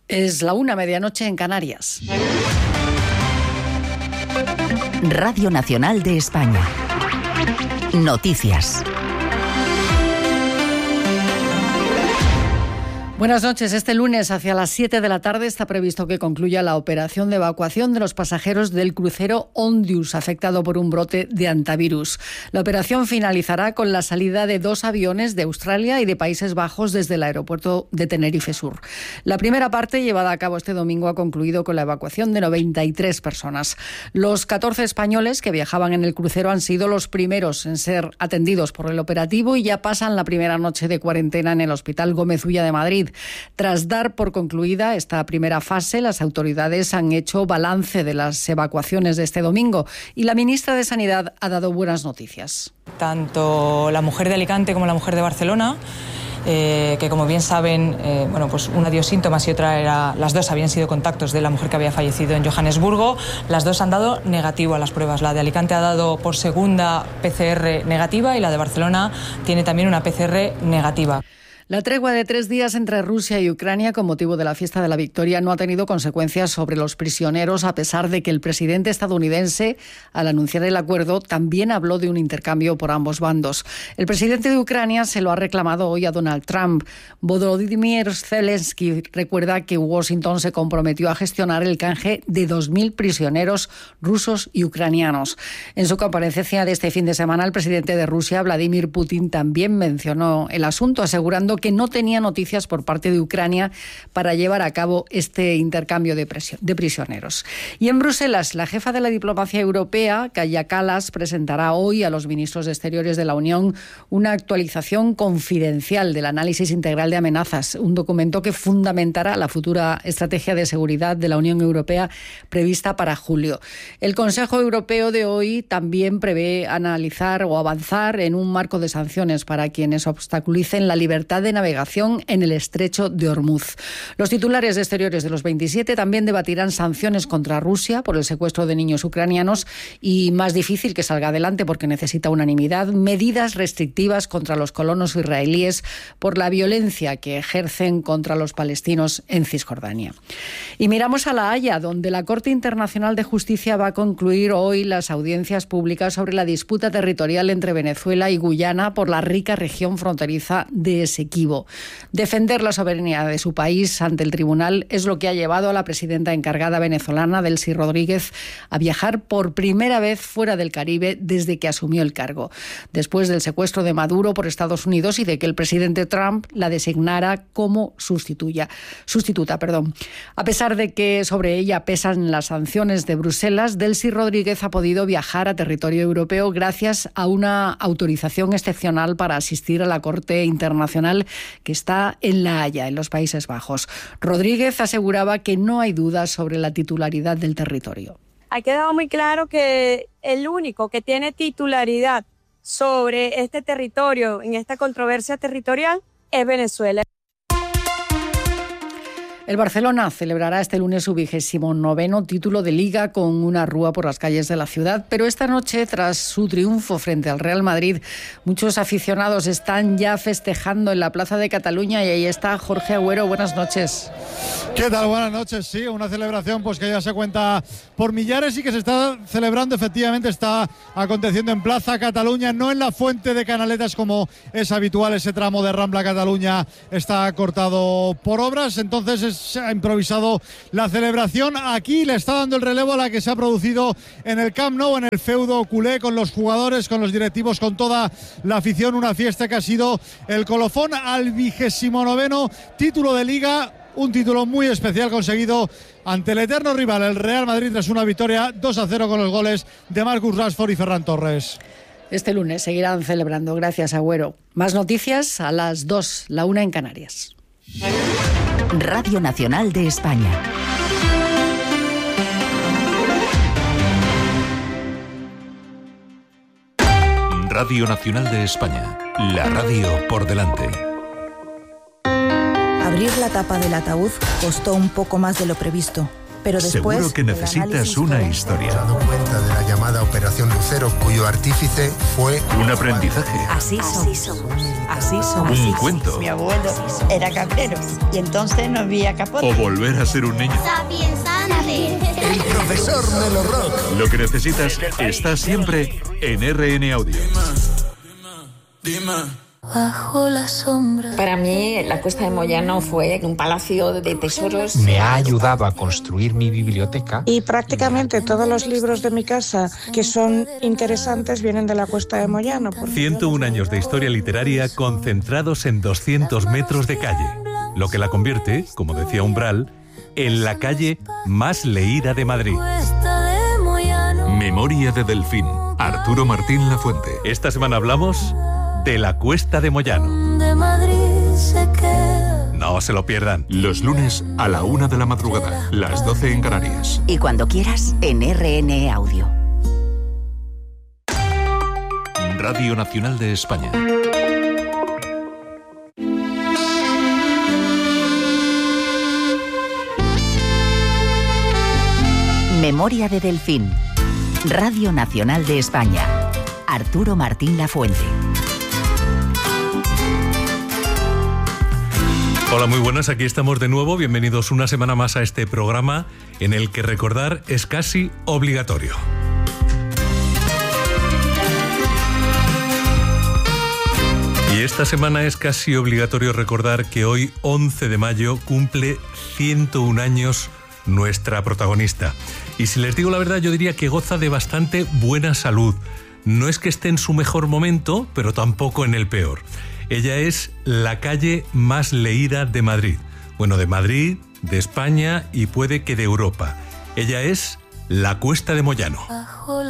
Es la 1:00 en Canarias. Radio Nacional de España. Noticias. Buenas noches. Este lunes, hacia las 7 de la tarde, está previsto que concluya la operación de evacuación de los pasajeros del crucero Ondius, afectado por un brote de hantavirus. La operación finalizará con la salida de 2 aviones de Australia y de Países Bajos desde el aeropuerto de Tenerife Sur. La primera parte, llevada a cabo este domingo, ha concluido con la evacuación de 93 personas. Los 14 españoles que viajaban en el crucero han sido los primeros en ser atendidos por el operativo y ya pasan la primera noche de cuarentena en el Hospital Gómez Ulla de Madrid. Tras dar por concluida esta primera fase, las autoridades han hecho balance de las evacuaciones de este domingo y la ministra de Sanidad ha dado buenas noticias. Tanto la mujer de Alicante como la mujer de Barcelona, que como bien saben, pues una dio síntomas y otra las dos habían sido contactos de la mujer que había fallecido en Johannesburgo. Las dos han dado negativo a las pruebas. La de Alicante ha dado por segunda PCR negativa y la de Barcelona tiene también una PCR negativa. La tregua de 3 días entre Rusia y Ucrania con motivo de la fiesta de la victoria no ha tenido consecuencias sobre los prisioneros, a pesar de que el presidente estadounidense, al anunciar el acuerdo, también habló de un intercambio por ambos bandos. El presidente de Ucrania se lo ha reclamado hoy a Donald Trump. Volodymyr Zelensky recuerda que Washington se comprometió a gestionar el canje de 2.000 prisioneros rusos y ucranianos. En su comparecencia de este fin de semana, el presidente de Rusia, Vladimir Putin, también mencionó el asunto, asegurando que no tenía noticias por parte de Ucrania para llevar a cabo este intercambio de prisioneros. Y en Bruselas, la jefa de la diplomacia europea, Kaja Kallas, presentará hoy a los ministros de Exteriores de la Unión una actualización confidencial del análisis integral de amenazas, un documento que fundamentará la futura estrategia de seguridad de la Unión Europea prevista para julio. El Consejo Europeo de hoy también prevé analizar o avanzar en un marco de sanciones para quienes obstaculicen la libertad de navegación en el estrecho de Hormuz. Los titulares de Exteriores de los 27 también debatirán sanciones contra Rusia por el secuestro de niños ucranianos y, más difícil que salga adelante porque necesita unanimidad, medidas restrictivas contra los colonos israelíes por la violencia que ejercen contra los palestinos en Cisjordania. Y miramos a La Haya, donde la Corte Internacional de Justicia va a concluir hoy las audiencias públicas sobre la disputa territorial entre Venezuela y Guyana por la rica región fronteriza de Esequibo. Defender la soberanía de su país ante el tribunal es lo que ha llevado a la presidenta encargada venezolana, Delcy Rodríguez, a viajar por primera vez fuera del Caribe desde que asumió el cargo, después del secuestro de Maduro por Estados Unidos y de que el presidente Trump la designara como sustituta. A pesar de que sobre ella pesan las sanciones de Bruselas, Delcy Rodríguez ha podido viajar a territorio europeo gracias a una autorización excepcional para asistir a la Corte Internacional que está en La Haya, en los Países Bajos. Rodríguez aseguraba que no hay dudas sobre la titularidad del territorio. Ha quedado muy claro que el único que tiene titularidad sobre este territorio, en esta controversia territorial, es Venezuela. El Barcelona celebrará este lunes su 29º título de Liga con una rúa por las calles de la ciudad, pero esta noche, tras su triunfo frente al Real Madrid, muchos aficionados están ya festejando en la Plaza de Cataluña y ahí está Jorge Agüero. Buenas noches. ¿Qué tal? Buenas noches. Sí, una celebración pues que ya se cuenta por millares y que se está celebrando, efectivamente está aconteciendo en Plaza Cataluña, no en la Fuente de Canaletas como es habitual. Ese tramo de Rambla Cataluña está cortado por obras, entonces se ha improvisado la celebración. Aquí le está dando el relevo a la que se ha producido en el Camp Nou, en el feudo culé, con los jugadores, con los directivos, con toda la afición. Una fiesta que ha sido el colofón al 29º título de Liga. Un título muy especial conseguido ante el eterno rival, el Real Madrid, tras una victoria 2-0 con los goles de Marcus Rashford y Ferran Torres. Este lunes seguirán celebrando. Gracias, Agüero. Más noticias a las 2, la 1 en Canarias. Radio Nacional de España. Radio Nacional de España. La radio por delante. Abrir la tapa del ataúd costó un poco más de lo previsto, pero después... Seguro que necesitas una historia. Dado cuenta de la llamada Operación Lucero, cuyo artífice fue... Un aprendizaje. Así somos. Así somos. Un cuento. Mi abuelo era cabrero y entonces no había capote. O volver a ser un niño. El profesor Melo Rock. Lo que necesitas está siempre en RN Audio. Bajo la sombra. Para mí, la Cuesta de Moyano fue un palacio de tesoros. Me ha ayudado a construir mi biblioteca. Y prácticamente todos los libros de mi casa que son interesantes vienen de la Cuesta de Moyano. 101 años de historia literaria concentrados en 200 metros de calle, lo que la convierte, como decía Umbral, en la calle más leída de Madrid. Memoria de Delfín. Arturo Martín Lafuente. Esta semana hablamos de la Cuesta de Moyano. No se lo pierdan. Los lunes a la 1 de la madrugada, las 12 en Canarias. Y cuando quieras, en RN Audio. Radio Nacional de España. Memoria de Delfín. Radio Nacional de España. Arturo Martín Lafuente. Hola, muy buenas, aquí estamos de nuevo. Bienvenidos una semana más a este programa en el que recordar es casi obligatorio. Y esta semana es casi obligatorio recordar que hoy, 11 de mayo, cumple 101 años nuestra protagonista. Y si les digo la verdad, yo diría que goza de bastante buena salud. No es que esté en su mejor momento, pero tampoco en el peor. Ella es la calle más leída de Madrid. Bueno, de Madrid, de España y puede que de Europa. Ella es la Cuesta de Moyano.